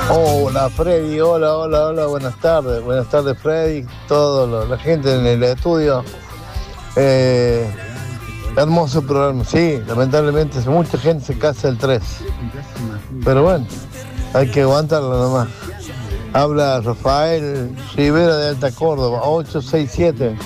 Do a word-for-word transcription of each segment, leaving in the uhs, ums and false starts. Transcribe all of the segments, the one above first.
Hola Freddy, hola, hola, hola, buenas tardes, buenas tardes Freddy, toda la gente en el estudio. Eh, hermoso programa, sí, lamentablemente mucha gente se casa el tres, pero bueno, hay que aguantarlo nomás. Habla Rafael Rivera de Alta Córdoba, ocho seis siete.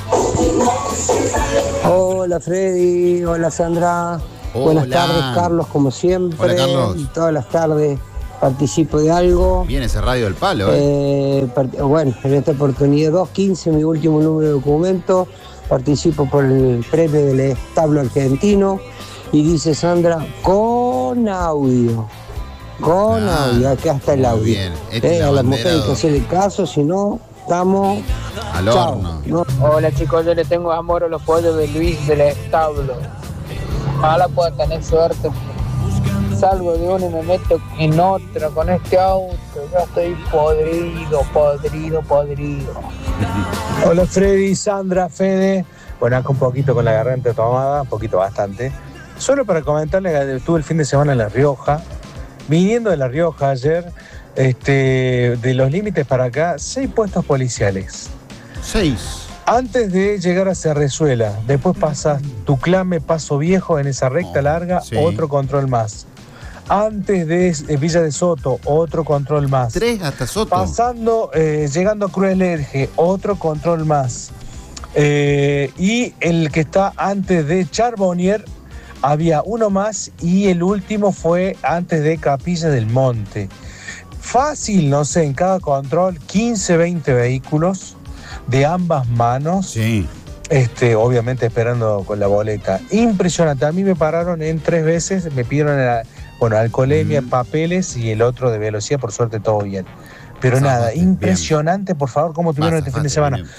Hola Freddy, hola Sandra. Hola. Buenas tardes Carlos, como siempre. Hola, Carlos. Todas las tardes participo de algo. Viene ese radio del palo, ¿eh? Eh, part- bueno, en esta oportunidad dos quince, mi último número de documento. Participo por el premio del establo argentino. Y dice Sandra, con audio. Con Ah, audio, acá está el muy audio. bien. Este Eh, es a las abanderado. mujeres hay que hacerle caso, si no, estamos. Al Chao. horno. No. Hola chicos, yo le tengo amor a los pollos de Luis del establo. Ojalá pueda tener suerte. Salgo de una y me meto en otra con este auto. Yo estoy podrido, podrido, podrido. Hola Freddy, Sandra, Fede. Bueno, acá un poquito con la garganta tomada, un poquito bastante. Solo para comentarles que estuve el fin de semana en La Rioja. Viniendo de La Rioja ayer, este, de los límites para acá, seis puestos policiales. Seis. Antes de llegar a Cerrezuela, después pasas Tuclame, Paso Viejo, en esa recta Oh, larga, sí. otro control más. Antes de eh, Villa de Soto, otro control más. Tres hasta Soto. Pasando, eh, llegando a Cruelerge, otro control más. Eh, y el que está antes de Charbonnier, había uno más, y el último fue antes de Capilla del Monte. Fácil, no sé, en cada control, quince, veinte vehículos de ambas manos. Sí. Este, obviamente esperando con la boleta. Impresionante. A mí me pararon en tres veces, me pidieron la, bueno, alcoholemia, Mm. papeles y el otro de velocidad, por suerte todo bien. Pero Zafate, nada, bien. impresionante, por favor, cómo tuvieron Pasa, este fin de pasa, semana. bien.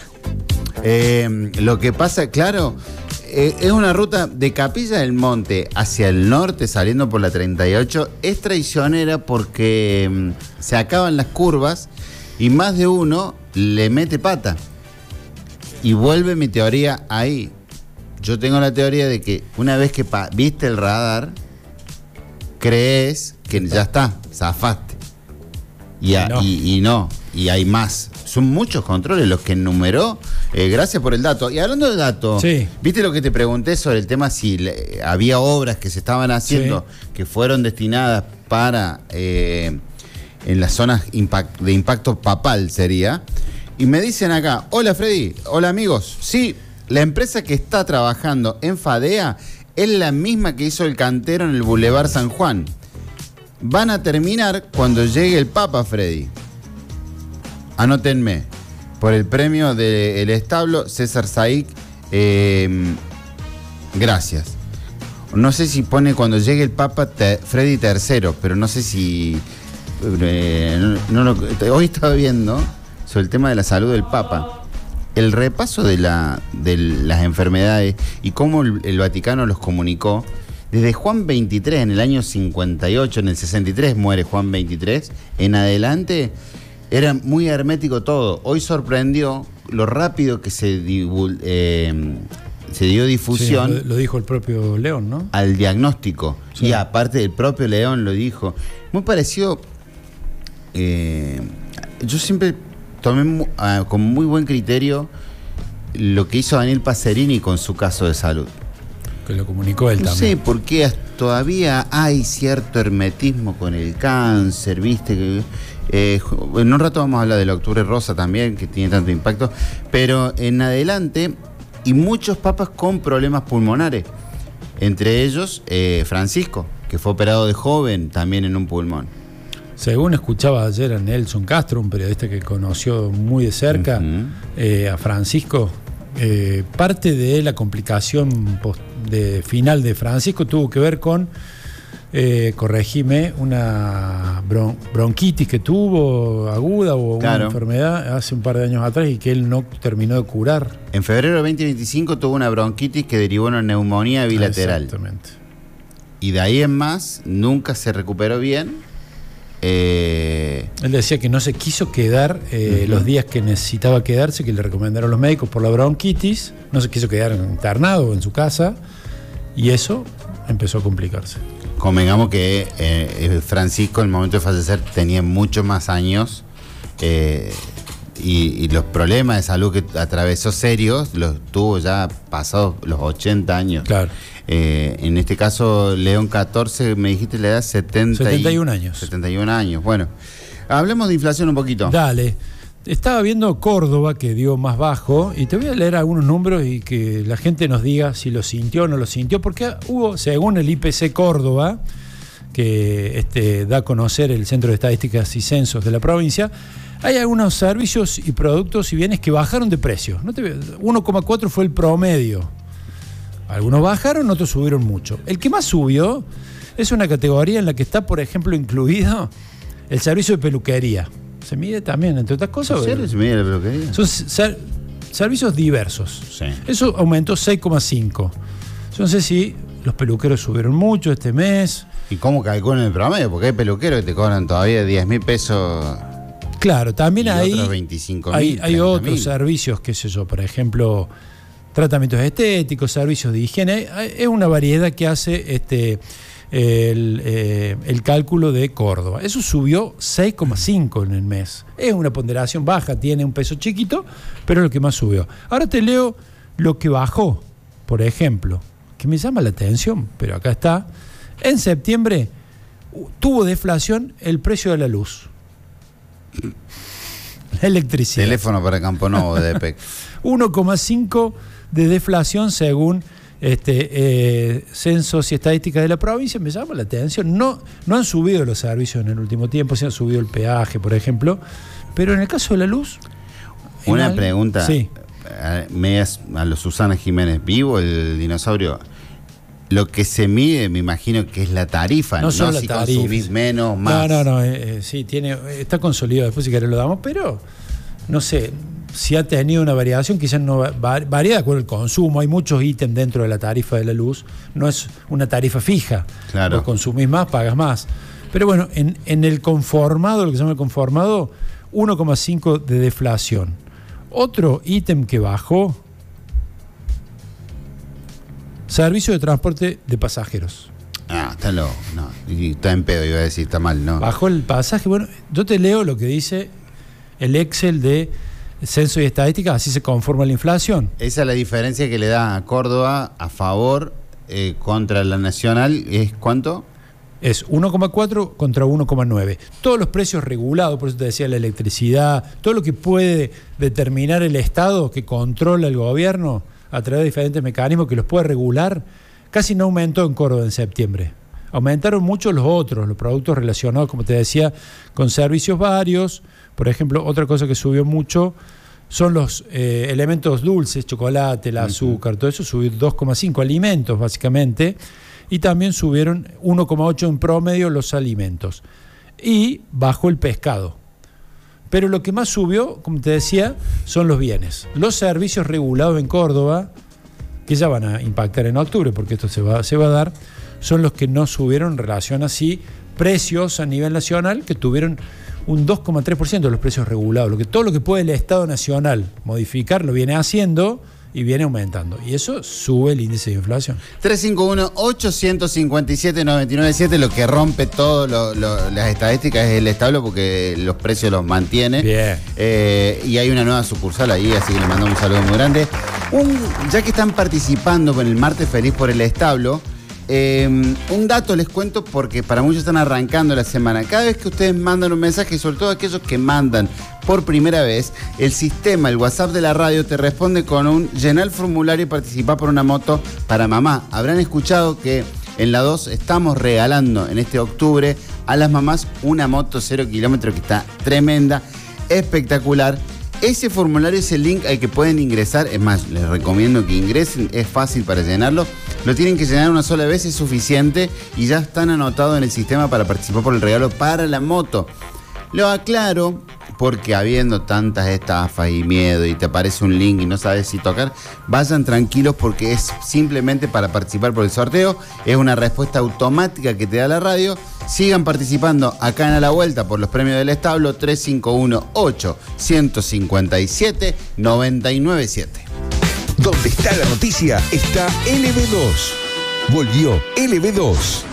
Eh, lo que pasa, claro, eh, es una ruta de Capilla del Monte hacia el norte, saliendo por la treinta y ocho. Es traicionera porque mm, se acaban las curvas y más de uno le mete pata. Y vuelve mi teoría ahí. Yo tengo la teoría de que una vez que pa- viste el radar, crees que ya está, zafaste. Y, a- Y no. y- y no, y hay más. Son muchos controles los que enumeró. Eh, gracias por el dato. Y hablando de datos, Sí. ¿viste lo que te pregunté sobre el tema si le- había obras que se estaban haciendo que fueron destinadas para eh, en las zonas impact- de impacto papal sería? Y me dicen acá, hola Freddy, hola amigos. Sí, la empresa que está trabajando en Fadea es la misma que hizo el cantero en el Boulevard San Juan. Van a terminar cuando llegue el Papa, Freddy. Anótenme. Por el premio del establo, César Saik. eh, gracias. No sé si pone cuando llegue el Papa te- Freddy tercero, pero no sé si... eh, no, no lo- hoy estaba viendo sobre el tema de la salud del Papa. El repaso de, la, de las enfermedades y cómo el, el Vaticano los comunicó. Desde Juan veintitrés, en el año cincuenta y ocho, en el sesenta y tres muere Juan veintitrés, en adelante era muy hermético todo. Hoy sorprendió lo rápido que se, divul- eh, se dio difusión. Sí, lo, lo dijo el propio León, ¿no? Al diagnóstico. Sí. Y aparte el propio León lo dijo. Muy parecido. eh, yo siempre tomé mu- ah, con muy buen criterio lo que hizo Daniel Pacerini con su caso de salud. Que lo comunicó él No también. sé por qué as- todavía hay cierto hermetismo con el cáncer, ¿viste? Que, eh, ju- en un rato vamos a hablar del Octubre Rosa también, que tiene tanto impacto. Pero en adelante, y muchos papas con problemas pulmonares. Entre ellos, eh, Francisco, que fue operado de joven también en un pulmón. Según escuchaba ayer a Nelson Castro, un periodista que conoció muy de cerca Ujú. eh, a Francisco, eh, parte de la complicación post- de final de Francisco tuvo que ver con, eh, corregime, una bron- bronquitis que tuvo aguda o Claro. una enfermedad hace un par de años atrás y que él no terminó de curar. En febrero de veinte veinticinco tuvo una bronquitis que derivó en una neumonía bilateral. Exactamente. Y de ahí en más, nunca se recuperó bien. Eh, Él decía que no se quiso quedar eh, Ujú. los días que necesitaba quedarse, que le recomendaron los médicos por la bronquitis, no se quiso quedar internado en su casa y eso empezó a complicarse. convengamos que eh, Francisco en el momento de fallecer tenía muchos más años eh, y, y los problemas de salud que atravesó serios los tuvo ya pasados los ochenta años. Claro. Eh, en este caso, León catorce, me dijiste la edad, setenta setenta y un años. setenta y un años. Bueno, hablemos de inflación un poquito. Dale. Estaba viendo Córdoba, que dio más bajo, y te voy a leer algunos números y que la gente nos diga si lo sintió o no lo sintió, porque hubo, según el I P C Córdoba, que este, da a conocer el Centro de Estadísticas y Censos de la provincia, hay algunos servicios y productos y bienes que bajaron de precio. No te, uno coma cuatro fue el promedio. Algunos bajaron, otros subieron mucho. El que más subió es una categoría en la que está, por ejemplo, incluido el servicio de peluquería. Se mide también, entre otras cosas. ¿En serio se mide la peluquería? Son ser, servicios diversos. Sí. Eso aumentó seis coma cinco. Yo no sé si los peluqueros subieron mucho este mes. ¿Y cómo calculan el promedio? Porque hay peluqueros que te cobran todavía diez mil pesos. Claro, también y hay, otros veinticinco mil, hay, hay otros mil. servicios, qué sé yo, por ejemplo, tratamientos estéticos, servicios de higiene. Es una variedad que hace este el, eh, el cálculo de Córdoba. Eso subió seis coma cinco en el mes. Es una ponderación baja, tiene un peso chiquito, pero es lo que más subió. Ahora te leo lo que bajó, por ejemplo, que me llama la atención, pero acá está. En septiembre tuvo deflación el precio de la luz. La electricidad. Teléfono para Campo Nuevo de E P E C. uno coma cinco de deflación según este, eh, censos y estadísticas de la provincia. Me llama la atención. No, no han subido los servicios en el último tiempo, se han subido el peaje, por ejemplo. Pero en el caso de la luz... Una igual, pregunta. Sí. A, a los Susana Jiménez, ¿vivo el dinosaurio? Lo que se mide, me imagino que es la tarifa, no, no solo no la si tarifa. consumís menos, más. No, no, no, eh, eh, sí, tiene, está consolidado, después si querés lo damos, pero no sé, si ha tenido una variación, quizás no va, varía de acuerdo al consumo, hay muchos ítems dentro de la tarifa de la luz, no es una tarifa fija, claro. Vos consumís más, pagas más. Pero bueno, en, en el conformado, lo que se llama el conformado, uno coma cinco de deflación. Otro ítem que bajó, servicio de transporte de pasajeros. Ah, está loco, no, está en pedo, iba a decir, está mal, ¿no? Bajó el pasaje. Bueno, yo te leo lo que dice el Excel de Censo y Estadística, así se conforma la inflación. Esa es la diferencia que le da a Córdoba a favor eh, contra la nacional, ¿es cuánto? Es uno coma cuatro contra uno coma nueve. Todos los precios regulados, por eso te decía la electricidad, todo lo que puede determinar el Estado, que controla el gobierno, a través de diferentes mecanismos que los puede regular, casi no aumentó en Córdoba en septiembre. Aumentaron mucho los otros, los productos relacionados, como te decía, con servicios varios. Por ejemplo, otra cosa que subió mucho son los eh, elementos dulces, chocolate, el azúcar, uh-huh. Todo eso subió dos coma cinco, alimentos básicamente, y también subieron uno coma ocho en promedio los alimentos. Y bajó el pescado. Pero lo que más subió, como te decía, son los bienes. Los servicios regulados en Córdoba, que ya van a impactar en octubre, porque esto se va, se va a dar, son los que no subieron en relación así precios a nivel nacional, que tuvieron un dos coma tres por ciento de los precios regulados. Lo que, todo lo que puede el Estado Nacional modificar lo viene haciendo y viene aumentando. Y eso sube el índice de inflación. tres cinco uno, ocho cinco siete, nueve nueve siete, lo que rompe todas lo, lo, las estadísticas es el establo porque los precios los mantiene. Bien. Eh, y hay una nueva sucursal ahí, así que le mandamos un saludo muy grande. Un, ya que están participando con el Martes Feliz por el establo, eh, un dato les cuento porque para muchos están arrancando la semana. Cada vez que ustedes mandan un mensaje, sobre todo aquellos que mandan por primera vez, el sistema, el WhatsApp de la radio te responde con un llenar el formulario y participar por una moto para mamá. Habrán escuchado que en la dos estamos regalando en este octubre a las mamás una moto cero kilómetros que está tremenda, espectacular. Ese formulario es el link al que pueden ingresar. Es más, les recomiendo que ingresen, es fácil para llenarlo. Lo tienen que llenar una sola vez, es suficiente y ya están anotados en el sistema para participar por el regalo para la moto. Lo aclaro porque habiendo tantas estafas y miedo y te aparece un link y no sabes si tocar, vayan tranquilos porque es simplemente para participar por el sorteo. Es una respuesta automática que te da la radio. Sigan participando acá en A la Vuelta por los premios del establo. Tres cinco uno, ocho cinco siete, nueve nueve siete. Donde está la noticia está L B dos. Volvió L B dos.